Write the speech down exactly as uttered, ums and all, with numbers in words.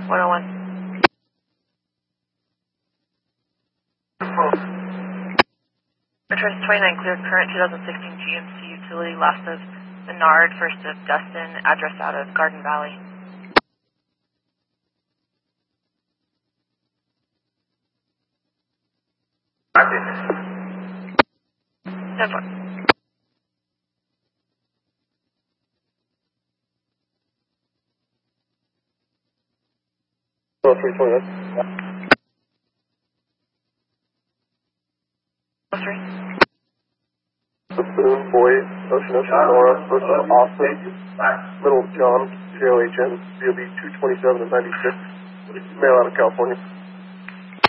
one oh one. Returns twenty-nine clear current twenty sixteen G M C utility, last of Menard, first of Dustin, address out of Garden Valley. ten four. Oh, three twenty. three. Boone, Boyd, Ocean Ocean, Nora, versus Austin, Middle John, J O H N, B O B two twenty-seven and ninety-six, mail out of California.